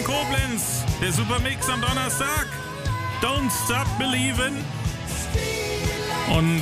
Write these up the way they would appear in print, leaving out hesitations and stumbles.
Koblenz, der Supermix am Donnerstag. Don't Stop Believin'. Und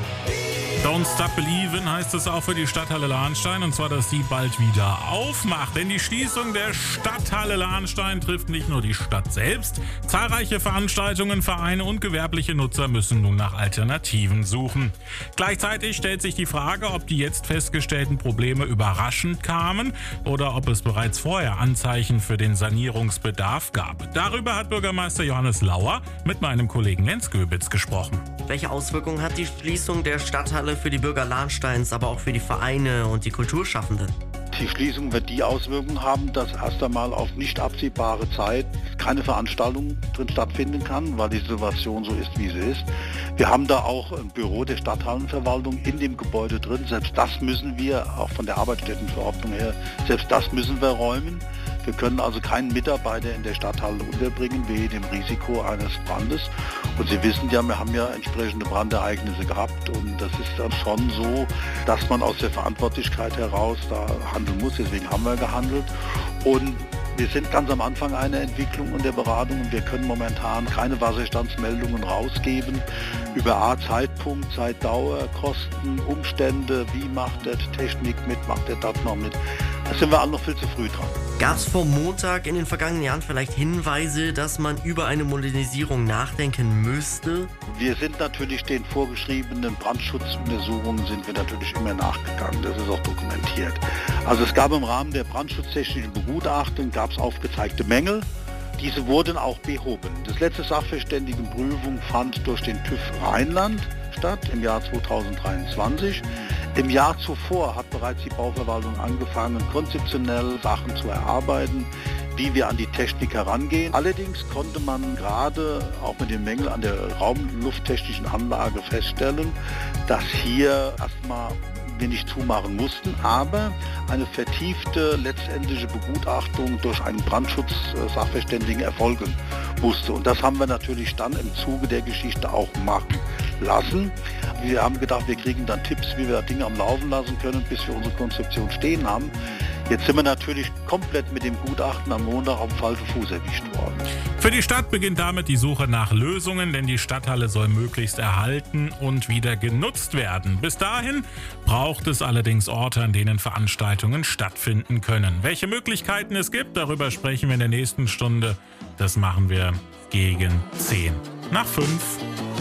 Don't Stop Believin' heißt es auch für die Stadthalle Lahnstein, und zwar, dass sie bald wieder aufmacht. Denn die Schließung der Stadthalle Lahnstein trifft nicht nur die Stadt selbst. Zahlreiche Veranstaltungen, Vereine und gewerbliche Nutzer müssen nun nach Alternativen suchen. Gleichzeitig stellt sich die Frage, ob die jetzt festgestellten Probleme überraschend kamen oder ob es bereits vorher Anzeichen für den Sanierungsbedarf gab. Darüber hat Bürgermeister Johannes Lauer mit meinem Kollegen Lenz Göbitz gesprochen. Welche Auswirkungen hat die Schließung der Stadthalle für die Bürger Lahnsteins, aber auch für die Vereine und die Kulturschaffenden? Die Schließung wird die Auswirkungen haben, dass erst einmal auf nicht absehbare Zeit keine Veranstaltung drin stattfinden kann, weil die Situation so ist, wie sie ist. Wir haben da auch ein Büro der Stadthallenverwaltung in dem Gebäude drin. Selbst das müssen wir, auch von der Arbeitsstättenverordnung her, selbst das müssen wir räumen. Wir können also keinen Mitarbeiter in der Stadthalle unterbringen, wegen dem Risiko eines Brandes. Und Sie wissen ja, wir haben ja entsprechende Brandereignisse gehabt, und das ist dann schon so, dass man aus der Verantwortlichkeit heraus da handeln muss. Deswegen haben wir gehandelt. Und wir sind ganz am Anfang einer Entwicklung und der Beratung, und wir können momentan keine Wasserstandsmeldungen rausgeben über Zeitpunkt, Zeitdauer, Kosten, Umstände, wie macht der Technik mit, macht der das noch mit. Da sind wir alle noch viel zu früh dran. Gab es vor Montag in den vergangenen Jahren vielleicht Hinweise, dass man über eine Modernisierung nachdenken müsste? Wir sind natürlich den vorgeschriebenen Brandschutzuntersuchungen sind wir natürlich immer nachgegangen. Das ist auch dokumentiert. Also es gab im Rahmen der brandschutztechnischen Begutachtung gab es aufgezeigte Mängel. Diese wurden auch behoben. Das letzte Sachverständigenprüfung fand durch den TÜV Rheinland statt im Jahr 2023. Im Jahr zuvor hat bereits die Bauverwaltung angefangen, konzeptionell Sachen zu erarbeiten, wie wir an die Technik herangehen. Allerdings konnte man gerade auch mit den Mängeln an der raumlufttechnischen Anlage feststellen, dass hier erstmal wir nicht zumachen mussten, aber eine vertiefte letztendliche Begutachtung durch einen Brandschutz-Sachverständigen erfolgen musste. Und das haben wir natürlich dann im Zuge der Geschichte auch machen lassen. Wir haben gedacht, wir kriegen dann Tipps, wie wir Dinge am Laufen lassen können, bis wir unsere Konzeption stehen haben. Jetzt sind wir natürlich komplett mit dem Gutachten am Montag auf dem falschen Fuß erwischt worden. Für die Stadt beginnt damit die Suche nach Lösungen, denn die Stadthalle soll möglichst erhalten und wieder genutzt werden. Bis dahin braucht es allerdings Orte, an denen Veranstaltungen stattfinden können. Welche Möglichkeiten es gibt, darüber sprechen wir in der nächsten Stunde. Das machen wir gegen 10 nach 5.